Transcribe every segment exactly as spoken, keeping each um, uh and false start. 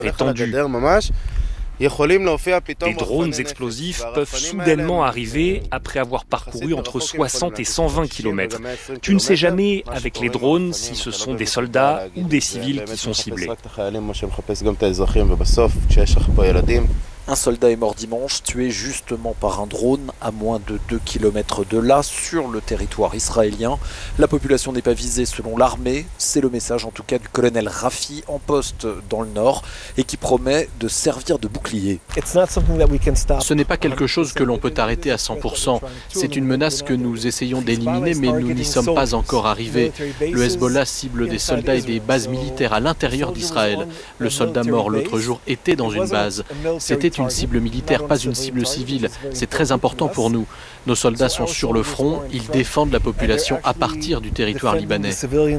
est tendue. Des drones explosifs peuvent soudainement arriver après avoir parcouru entre soixante et cent vingt kilomètres. Tu ne sais jamais avec les drones si ce sont des soldats ou des civils qui sont ciblés. Un soldat est mort dimanche, tué justement par un drone à moins de deux kilomètres de là, sur le territoire israélien. La population n'est pas visée selon l'armée, c'est le message en tout cas du colonel Rafi en poste dans le nord et qui promet de servir de bouclier. Ce n'est pas quelque chose que l'on peut arrêter à cent pour cent. C'est une menace que nous essayons d'éliminer, mais nous n'y sommes pas encore arrivés. Le Hezbollah cible des soldats et des bases militaires à l'intérieur d'Israël. Le soldat mort l'autre jour était dans une base. C'était une cible militaire, pas une cible civile. C'est très important pour nous. Nos soldats sont sur le front, ils défendent la population à partir du territoire libanais.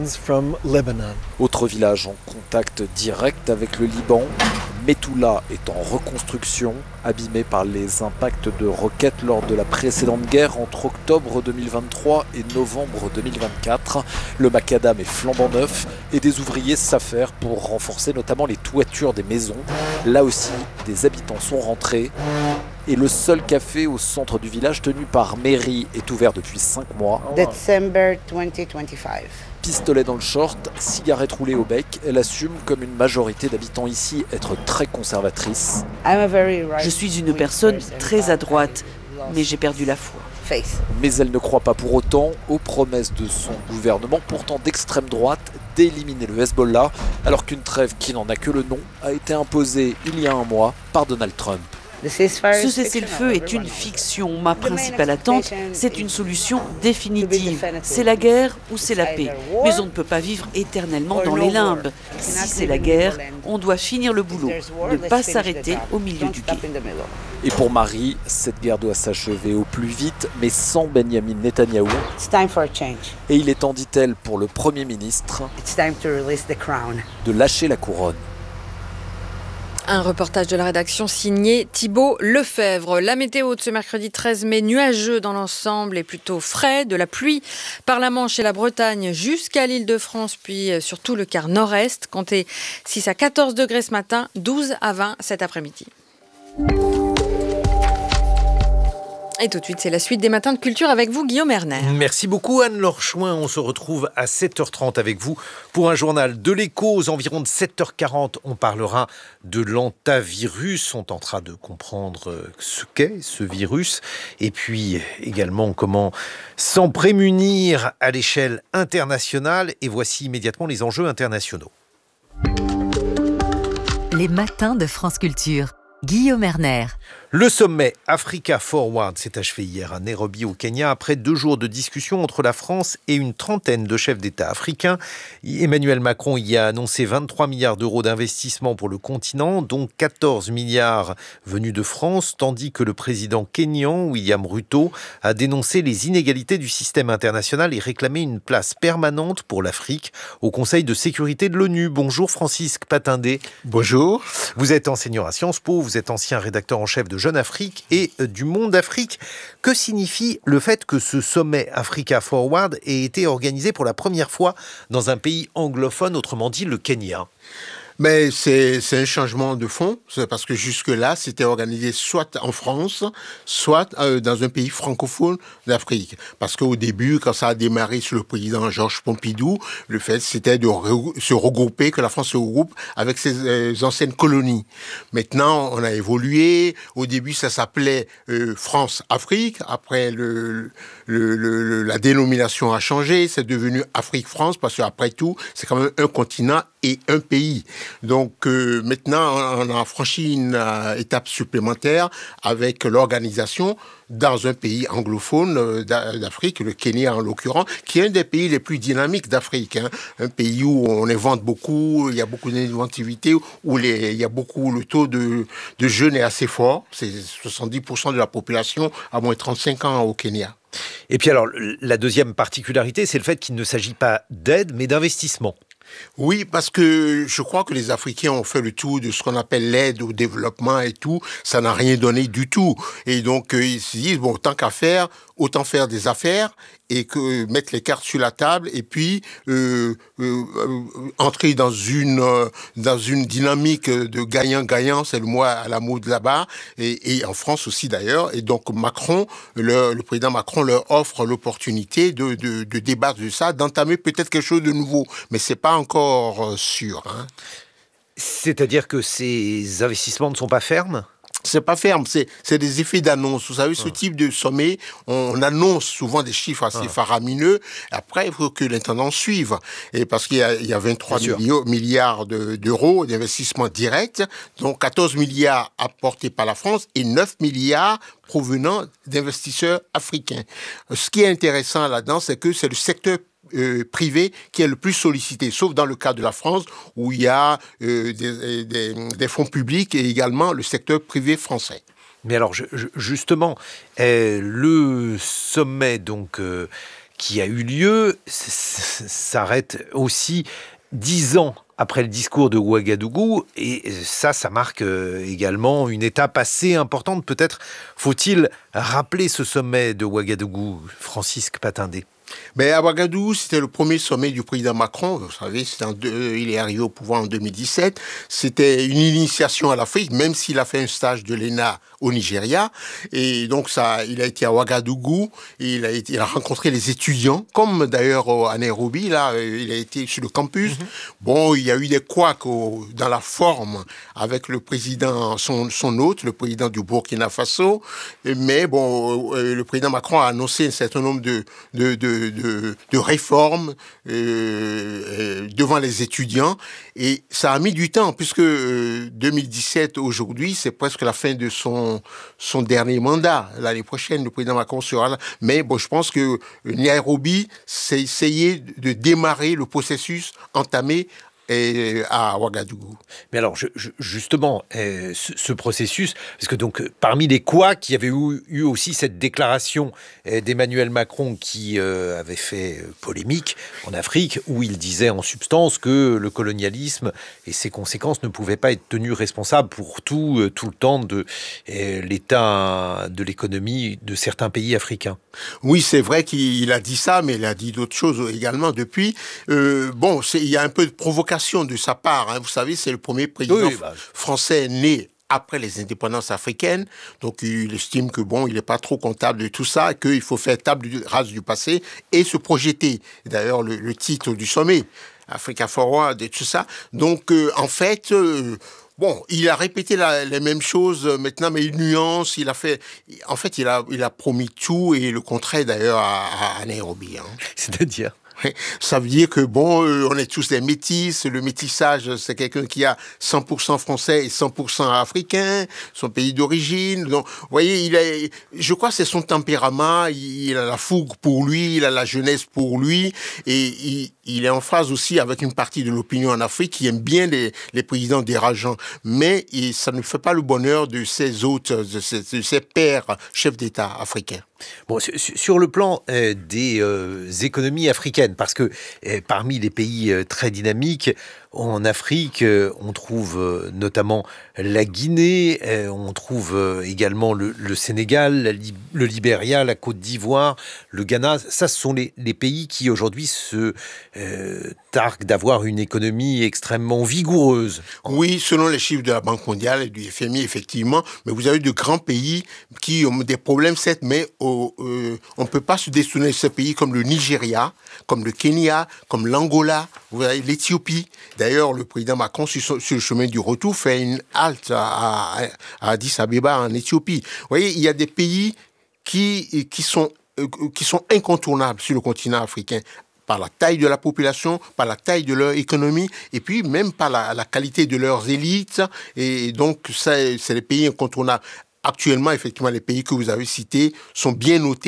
Autre village en contact direct avec le Liban, Metula est en reconstruction, abîmé par les impacts de roquettes lors de la précédente guerre entre octobre deux mille vingt-trois et novembre deux mille vingt-quatre. Le macadam est flambant neuf et des ouvriers s'affairent pour renforcer notamment les toitures des maisons. Là aussi, des habitants sont rentrés. Et le seul café au centre du village tenu par mairie est ouvert depuis cinq mois. December deux mille vingt-cinq. Pistolet dans le short, cigarette roulée au bec, elle assume, comme une majorité d'habitants ici, être très conservatrice. Je suis une personne très à droite, mais j'ai perdu la foi. Mais elle ne croit pas pour autant aux promesses de son gouvernement, pourtant d'extrême droite, d'éliminer le Hezbollah, alors qu'une trêve qui n'en a que le nom a été imposée il y a un mois par Donald Trump. Ce cessez-le-feu est une fiction. Ma principale attente, c'est une solution définitive. C'est la guerre ou c'est la paix. Mais on ne peut pas vivre éternellement dans les limbes. Si c'est la guerre, on doit finir le boulot, ne pas s'arrêter au milieu du gué. Et pour Marie, cette guerre doit s'achever au plus vite, mais sans Benjamin Netanyahou. Et il est temps, dit-elle, pour le Premier ministre de lâcher la couronne. Un reportage de la rédaction signé Thibault Lefebvre. La météo de ce mercredi treize mai, nuageux dans l'ensemble et plutôt frais, de la pluie par la Manche et la Bretagne jusqu'à l'Île-de-France, puis sur tout le quart nord-est. Comptez six à quatorze degrés ce matin, douze à vingt cet après-midi. Et tout de suite, c'est la suite des matins de culture avec vous, Guillaume Erner. Merci beaucoup, Anne-Laure Chouin. On se retrouve à sept heures trente avec vous pour un journal de l'Écho. Aux environs de sept heures quarante, on parlera de l'hantavirus. On tentera de comprendre ce qu'est ce virus. Et puis également comment s'en prémunir à l'échelle internationale. Et voici immédiatement les enjeux internationaux. Les matins de France Culture. Guillaume Erner. Le sommet Africa Forward s'est achevé hier à Nairobi au Kenya après deux jours de discussion entre la France et une trentaine de chefs d'État africains. Emmanuel Macron y a annoncé vingt-trois milliards d'euros d'investissement pour le continent, dont quatorze milliards venus de France, tandis que le président kényan, William Ruto, a dénoncé les inégalités du système international et réclamé une place permanente pour l'Afrique au Conseil de sécurité de l'ONU. Bonjour Francisque Patindé. Bonjour. Vous êtes enseignant à Sciences Po, vous êtes ancien rédacteur en chef de Jeune Afrique et du Monde Afrique. Que signifie le fait que ce sommet Africa Forward ait été organisé pour la première fois dans un pays anglophone, autrement dit le Kenya ? Mais c'est, c'est un changement de fond, c'est parce que jusque-là, c'était organisé soit en France, soit euh, dans un pays francophone d'Afrique. Parce qu'au début, quand ça a démarré sous le président Georges Pompidou, le fait, c'était de re- se regrouper, que la France se regroupe avec ses euh, anciennes colonies. Maintenant, on a évolué. Au début, ça s'appelait euh, France-Afrique. Après, le, le, le, la dénomination a changé. C'est devenu Afrique-France, parce qu'après tout, c'est quand même un continent et un pays. Donc euh, maintenant, on a franchi une euh, étape supplémentaire avec l'organisation dans un pays anglophone euh, d'Afrique, le Kenya en l'occurrence, qui est un des pays les plus dynamiques d'Afrique. Hein. Un pays où on invente beaucoup, il y a beaucoup d'inventivité, où les, il y a beaucoup, le taux de, de jeunes est assez fort. C'est soixante-dix pour cent de la population à moins de trente-cinq ans au Kenya. Et puis alors, la deuxième particularité, c'est le fait qu'il ne s'agit pas d'aide, mais d'investissement. Oui, parce que je crois que les Africains ont fait le tour de ce qu'on appelle l'aide au développement et tout. Ça n'a rien donné du tout. Et donc, euh, ils se disent, bon, tant qu'à faire, autant faire des affaires et que mettre les cartes sur la table et puis euh, euh, euh, entrer dans une euh, dans une dynamique de gagnant-gagnant, c'est le mot à la mode là-bas, et, et en France aussi d'ailleurs. Et donc Macron, le, le président Macron leur offre l'opportunité de, de, de débattre de ça, d'entamer peut-être quelque chose de nouveau, mais c'est pas encore sûr. Hein. C'est-à-dire que ces investissements ne sont pas fermes ? C'est pas ferme, c'est, c'est des effets d'annonce. Vous savez, ce ah. type de sommet, on annonce souvent des chiffres assez ah. faramineux. Après, il faut que l'intendant suive. Et parce qu'il y a, il y a vingt-trois milliards de, d'euros d'investissements directs, donc quatorze milliards apportés par la France et neuf milliards provenant d'investisseurs africains. Ce qui est intéressant là-dedans, c'est que c'est le secteur Euh, privé qui est le plus sollicité, sauf dans le cas de la France où il y a euh, des, des, des fonds publics et également le secteur privé français. Mais alors je, je, justement, euh, le sommet donc euh, qui a eu lieu s'arrête aussi dix ans après le discours de Ouagadougou, et ça, ça marque également une étape assez importante. Peut-être faut-il rappeler ce sommet de Ouagadougou, Francisque Patindé. Mais à Ouagadougou, c'était le premier sommet du président Macron. Vous savez, c'était en deux, il est arrivé au pouvoir en deux mille dix-sept. C'était une initiation à l'Afrique, même s'il a fait un stage de l'E N A au Nigeria. Et donc, ça, il a été à Ouagadougou. Et il a été, il a rencontré les étudiants, comme d'ailleurs à Nairobi. Là, il a été sur le campus. Mm-hmm. Bon, il y a eu des couacs au, dans la forme avec le président, son, son hôte, le président du Burkina Faso. Mais bon, le président Macron a annoncé un certain nombre de, de, de De, de réformes euh, devant les étudiants, et ça a mis du temps puisque euh, deux mille dix-sept aujourd'hui c'est presque la fin de son son dernier mandat. L'année prochaine le président Macron sera là, mais bon, je pense que Nairobi c'est essayer de démarrer le processus entamé et à Ouagadougou. Mais alors, je, je, justement, euh, ce, ce processus, parce que donc parmi les couacs, il y avait eu, eu aussi cette déclaration euh, d'Emmanuel Macron qui euh, avait fait euh, polémique en Afrique, où il disait en substance que le colonialisme et ses conséquences ne pouvaient pas être tenus responsables pour tout, euh, tout le temps de euh, l'état de l'économie de certains pays africains. Oui, c'est vrai qu'il a dit ça, mais il a dit d'autres choses également depuis. Euh, bon, c'est, il y a un peu de provocation de sa part. Hein. Vous savez, c'est le premier président oui, bah... français né après les indépendances africaines. Donc, il estime que, bon, il n'est pas trop comptable de tout ça, qu'il faut faire table rase du passé et se projeter. D'ailleurs, le, le titre du sommet, Africa Forward et tout ça. Donc, euh, en fait... Euh, Bon, il a répété la, les mêmes choses maintenant, mais il nuance, il a fait... En fait, il a, il a promis tout et le contraire, d'ailleurs, à, à Nairobi. Hein. C'est-à-dire ? Ça veut dire que, bon, euh, on est tous des métis. Le métissage, c'est quelqu'un qui a cent pour cent français et cent pour cent africain, son pays d'origine. Donc, vous voyez, il a, je crois que c'est son tempérament. Il, il a la fougue pour lui, il a la jeunesse pour lui. Et il, il est en phase aussi avec une partie de l'opinion en Afrique qui aime bien les, les présidents dérangeants. Mais il, ça ne fait pas le bonheur de ses hôtes, de ses, de ses pairs chefs d'État africains. Bon, sur le plan euh, des euh, économies africaines, parce que euh, parmi les pays euh, très dynamiques, en Afrique, euh, on trouve euh, notamment la Guinée, euh, on trouve euh, également le, le Sénégal, la, le Libéria, la Côte d'Ivoire, le Ghana. Ça, ce sont les, les pays qui aujourd'hui se euh, targuent d'avoir une économie extrêmement vigoureuse. Oui, selon les chiffres de la Banque mondiale et du F M I, effectivement. Mais vous avez de grands pays qui ont des problèmes, certes, mais au, euh, on ne peut pas se détourner de ces pays comme le Nigeria, comme le Kenya, comme l'Angola, vous avez l'Éthiopie. D'ailleurs, le président Macron, sur, sur le chemin du retour, fait une halte à, à, à Addis Abeba, en Éthiopie. Vous voyez, il y a des pays qui, qui, sont, euh, qui sont incontournables sur le continent africain, par la taille de la population, par la taille de leur économie, et puis même par la, la qualité de leurs élites. Et donc, ça, c'est les pays incontournables. Actuellement, effectivement, les pays que vous avez cités sont bien notés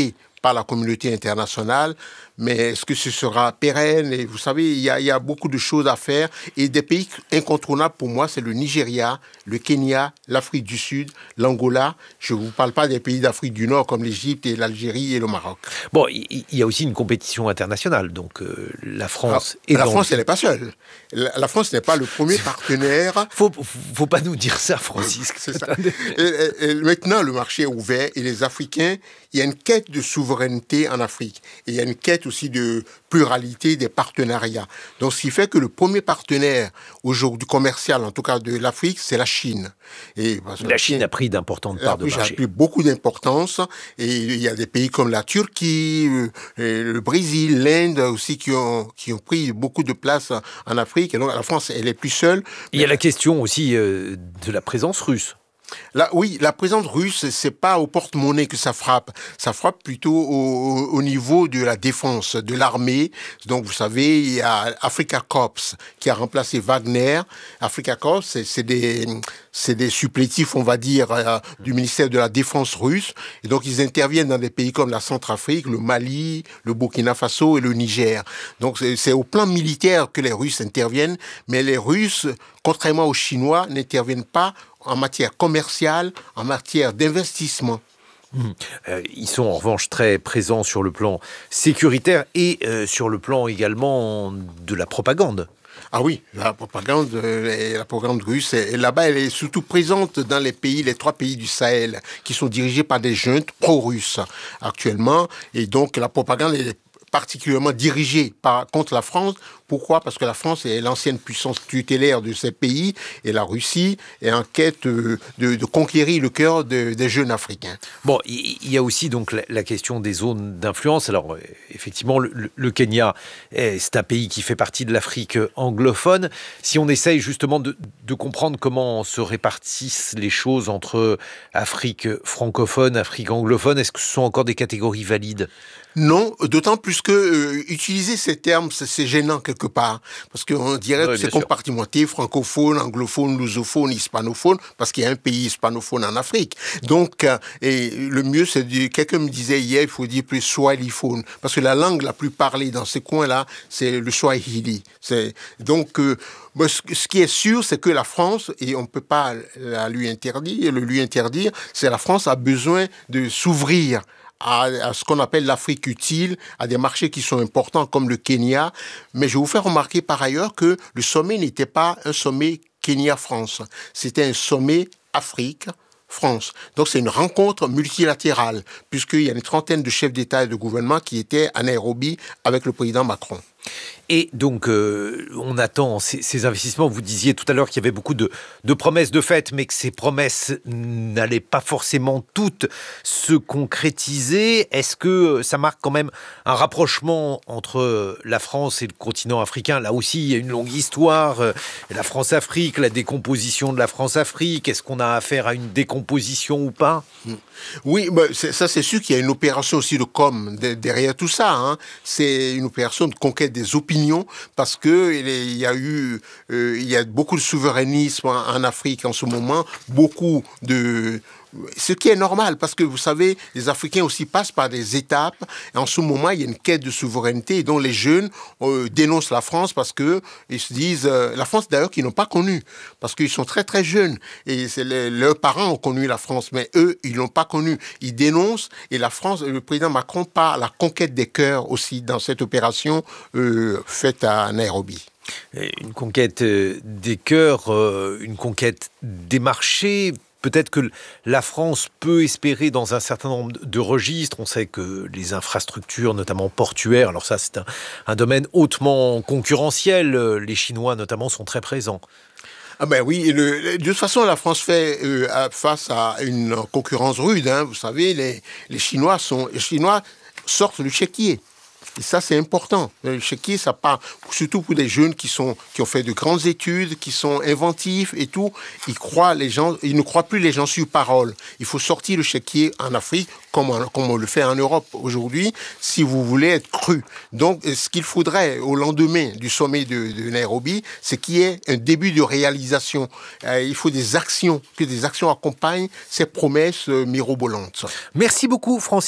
par la communauté internationale. Mais est-ce que ce sera pérenne? Et vous savez, il y, a, il y a beaucoup de choses à faire. Et des pays incontournables pour moi, c'est le Nigeria, le Kenya, l'Afrique du Sud, l'Angola. Je ne vous parle pas des pays d'Afrique du Nord comme l'Égypte et l'Algérie et le Maroc. Bon, il y a aussi une compétition internationale. Donc euh, la France ah, est La dans... France, elle n'est pas seule. La, la France n'est pas le premier partenaire. Faut, faut pas nous dire ça, Francis. C'est ça. Et, et, et maintenant, le marché est ouvert et les Africains, il y a une quête de souveraineté en Afrique. Et il y a une quête aussi de pluralité des partenariats. Donc, ce qui fait que le premier partenaire aujourd'hui commercial, en tout cas de l'Afrique, c'est la Chine. Et parce que la Chine a pris d'importantes parts de marché. La Chine a pris beaucoup d'importance. Et il y a des pays comme la Turquie, le Brésil, l'Inde aussi qui ont, qui ont pris beaucoup de place en Afrique. Et donc, la France, elle est plus seule. Il y a la question aussi euh, de la présence russe. Là, oui, la présence russe, c'est pas au porte-monnaie que ça frappe. Ça frappe plutôt au, au niveau de la défense, de l'armée. Donc, vous savez, il y a Africa Corps qui a remplacé Wagner. Africa Corps, c'est, c'est des, c'est des supplétifs, on va dire, euh, du ministère de la Défense russe. Et donc, ils interviennent dans des pays comme la Centrafrique, le Mali, le Burkina Faso et le Niger. Donc, c'est, c'est au plan militaire que les Russes interviennent. Mais les Russes, contrairement aux Chinois, n'interviennent pas en matière commerciale, en matière d'investissement. Mmh. Euh, ils sont en revanche très présents sur le plan sécuritaire et euh, sur le plan également de la propagande. Ah oui, la propagande, euh, la propagande russe, et là-bas, elle est surtout présente dans les pays, les trois pays du Sahel, qui sont dirigés par des juntes pro-russes actuellement. Et donc, la propagande est particulièrement dirigée par, contre la France. Pourquoi ? Parce que la France est l'ancienne puissance tutélaire de ces pays et la Russie est en quête de, de, de conquérir le cœur de, des jeunes Africains. Bon, il y a aussi donc la, la question des zones d'influence. Alors, effectivement, le, le Kenya, c'est un pays qui fait partie de l'Afrique anglophone. Si on essaye justement de, de comprendre comment se répartissent les choses entre Afrique francophone, Afrique anglophone, est-ce que ce sont encore des catégories valides ? Non, d'autant plus que euh, utiliser ces termes, c'est, c'est gênant quelque part, parce qu'on dirait ouais, que c'est compartimenté, francophone, anglophone, lusophone, hispanophone, parce qu'il y a un pays hispanophone en Afrique. Donc, euh, et le mieux, c'est de, quelqu'un me disait hier, il faut dire plus swahiliphone, parce que la langue la plus parlée dans ces coins-là, c'est le swahili. C'est, donc, euh, bon, ce, ce qui est sûr, c'est que la France, et on ne peut pas la lui interdire, le lui interdire, c'est la France a besoin de s'ouvrir À, à ce qu'on appelle l'Afrique utile, à des marchés qui sont importants comme le Kenya. Mais je vais vous faire remarquer par ailleurs que le sommet n'était pas un sommet Kenya-France. C'était un sommet Afrique-France. Donc c'est une rencontre multilatérale, puisqu'il y a une trentaine de chefs d'État et de gouvernement qui étaient à Nairobi avec le président Macron. Et donc, euh, on attend ces, ces investissements. Vous disiez tout à l'heure qu'il y avait beaucoup de, de promesses de fait, mais que ces promesses n'allaient pas forcément toutes se concrétiser. Est-ce que ça marque quand même un rapprochement entre la France et le continent africain ? Là aussi, il y a une longue histoire. La France-Afrique, la décomposition de la France-Afrique. Est-ce qu'on a affaire à une décomposition ou pas ? Oui, bah, c'est, ça c'est sûr qu'il y a une opération aussi de com de, derrière tout ça. Hein. C'est une opération de conquête des opinions parce que il y a eu, euh, il y a beaucoup de souverainisme en, en Afrique en ce moment, beaucoup de ce qui est normal, parce que vous savez, les Africains aussi passent par des étapes. Et en ce moment, il y a une quête de souveraineté dont les jeunes euh, dénoncent la France parce que ils se disent, euh, la France d'ailleurs qu'ils n'ont pas connue, parce qu'ils sont très très jeunes. Et c'est les, leurs parents ont connu la France, mais eux, ils l'ont pas connue. Ils dénoncent, et la France, le président Macron part à la conquête des cœurs aussi dans cette opération euh, faite à Nairobi. Une conquête des cœurs, euh, une conquête des marchés. Peut-être que la France peut espérer dans un certain nombre de registres. On sait que les infrastructures, notamment portuaires, alors ça c'est un, un domaine hautement concurrentiel. Les Chinois notamment sont très présents. Ah ben oui, le, de toute façon la France fait euh, face à une concurrence rude. Hein. Vous savez, les, les Chinois sont, les Chinois sortent du chéquier. Et ça, c'est important. Le chéquier, ça part surtout pour des jeunes qui sont, qui ont fait de grandes études, qui sont inventifs et tout. Ils croient les gens, ils ne croient plus les gens sur parole. Il faut sortir le chéquier en Afrique, comme on, comme on le fait en Europe aujourd'hui, si vous voulez être cru. Donc, ce qu'il faudrait au lendemain du sommet de, de Nairobi, c'est qu'il y ait un début de réalisation. Euh, il faut des actions, que des actions accompagnent ces promesses euh, mirobolantes. Merci beaucoup, Francis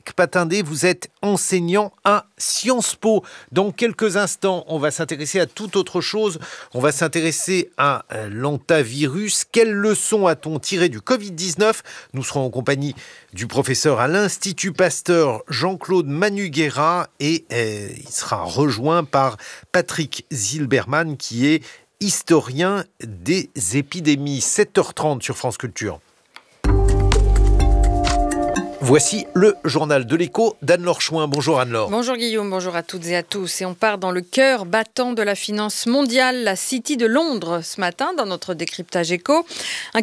Kpatindé, vous êtes enseignant à Sciences Po. Dans quelques instants, on va s'intéresser à toute autre chose. On va s'intéresser à l'hantavirus. Quelles leçons a-t-on tirées du covid dix-neuf ? Nous serons en compagnie du professeur à l'Institut Pasteur Jean-Claude Manugera et euh, il sera rejoint par Patrick Zilberman qui est historien des épidémies. sept heures trente sur France Culture. Voici le journal de l'écho d'Anne-Laure Chouin. Bonjour Anne-Laure. Bonjour Guillaume, bonjour à toutes et à tous. Et on part dans le cœur battant de la finance mondiale, la City de Londres, ce matin, dans notre décryptage écho. Un